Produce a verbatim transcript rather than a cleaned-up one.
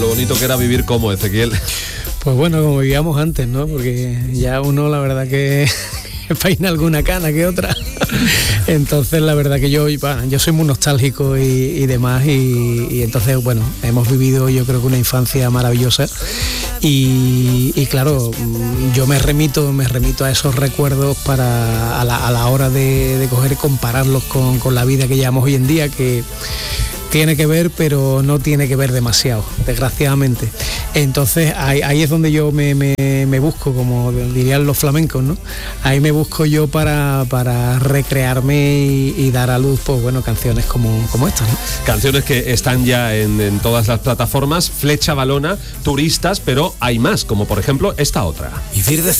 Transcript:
lo bonito que era vivir como, Ezequiel. Pues bueno, como vivíamos antes, ¿no? Porque ya uno, la verdad que peina alguna cana que otra. Entonces, la verdad que yo, bueno, yo soy muy nostálgico y, y demás. Y, y entonces, bueno, hemos vivido, yo creo que una infancia maravillosa. Y, y claro, yo me remito, me remito a esos recuerdos para a la, a la hora de, de coger y compararlos con, con la vida que llevamos hoy en día, que tiene que ver, pero no tiene que ver demasiado, desgraciadamente. Entonces ahí, ahí es donde yo me, me, me busco, como dirían los flamencos, ¿no? Ahí me busco yo para, para recrearme y, y dar a luz, pues bueno, canciones como, como estas, ¿no? Canciones que están ya en, en todas las plataformas, Flecha Valona, Turistas, pero hay más, como por ejemplo esta otra. Vivir de